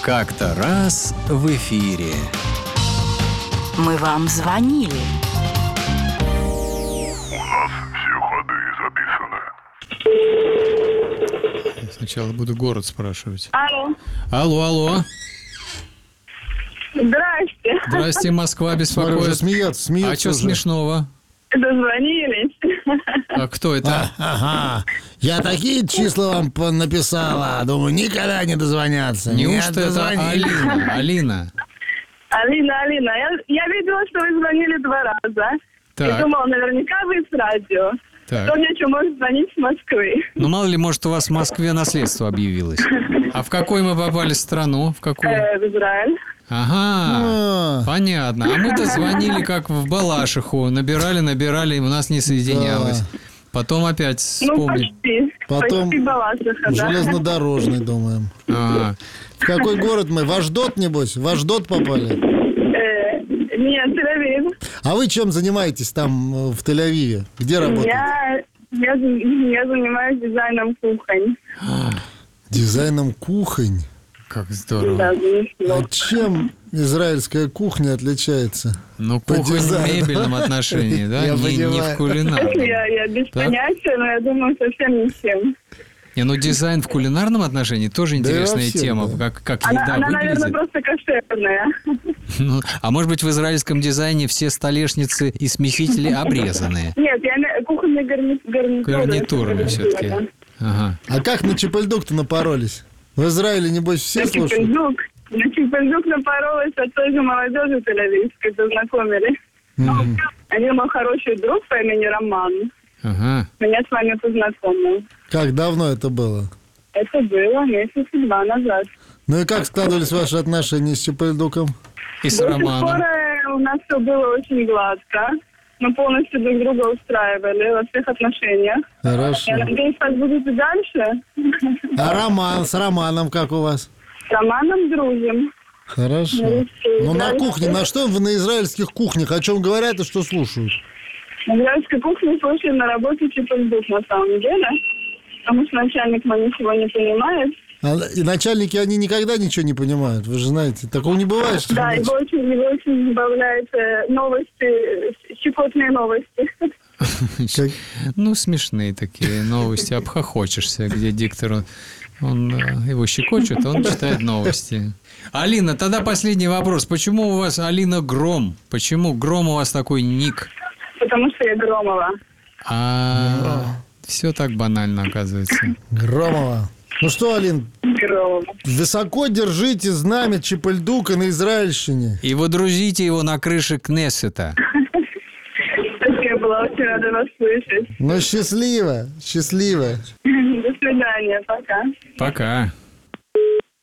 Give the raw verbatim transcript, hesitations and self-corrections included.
Как-то раз в эфире. Мы вам звонили. У нас все ходы записаны. Сначала буду город спрашивать. Алло. Алло, алло. Здрасте. Здрасте, Москва Смотри, уже беспокоит. смеется, смеется А что уже. смешного? Дозвонились. А кто это? Ага. Я такие числа вам по- написала. Думаю, никогда не дозвоняться. Неужто Нет, это дозвонились. Алина? Алина. Алина, Алина, я, я видела, что вы звонили два раза. Так. И думала, наверняка вы с радио. Так. Кто мне что может звонить с Москвы? Ну, мало ли, может, у вас в Москве наследство объявилось. А в какой мы попали страну? В какую? Э, в Израиль. Ага, А, понятно. А мы-то звонили как в Балашиху. Набирали, набирали, и у нас не соединялось. Потом опять Ну, вспомнили. почти. Потом Почти Балашиха, да. железнодорожный, думаем. А, В какой город мы? В Ашдод, небось? В Ашдод попали? Э, нет, Тель-Авив. А вы чем занимаетесь там э, в Тель-Авиве? Где работаете? Я, я, я занимаюсь дизайном кухонь. Дизайном кухонь. как здорово. Да, занесло. А чем израильская кухня отличается? Ну, По кухонь в дизайну. мебельном отношении, да? Я Не, не понимаю. в кулинарном. Я, я без Так. понятия, но я думаю, совсем не всем. Не, ну дизайн в кулинарном отношении тоже Да и интересная вообще, тема, да. как, как Она, еда она выглядит. наверное, просто кошерная. Ну, а может быть, в израильском дизайне все столешницы и смесители обрезанные? Нет, я имею- кухонные гарни- гарнитуры. Гарнитурами все-таки. Ага. А как на Чепельдук-то напоролись? В Израиле, небось, все На слушают? Чепельдук. На Чепельдук напоролась от той же молодежи тель-авивской, познакомили. Мгм. Один мой хороший друг по имени Роман. Ага. Меня с вами познакомил. Как давно это было? Это было месяца два назад. Ну и как складывались ваши отношения с Чепельдуком? И с До сих Романом. пор э, у нас все было очень гладко. Мы полностью друг друга устраивали во всех отношениях. Хорошо. Я надеюсь, так будет и дальше. А Роман, с Романом как у вас? С Романом дружим. Хорошо. Ну на кухне, на что вы на израильских кухнях? О чем говорят и что слушают? На израильской кухне слушаем на работе Чепельдук на самом деле. Потому что начальник мой ничего не понимает. А, и начальники, они никогда ничего не понимают. Вы же знаете, такого не бывает. Что Да, нач- его очень, его очень забавляют э, новости, э, щекотные новости. Как- Ну, смешные такие новости, обхохочешься, где диктор, он, он, э, его щекочет, а он читает новости. Алина, тогда последний вопрос. Почему у вас Алина Гром? Почему Гром у вас такой ник? Потому что я Громова. А все так банально, оказывается. Громова. Ну что, Алин, Громова. высоко держите знамя Чепельдука на Израильщине. И водрузите его на крыше Кнессета. Я была очень рада вас слышать. Ну, счастливо, счастливо. До свидания, пока. Пока.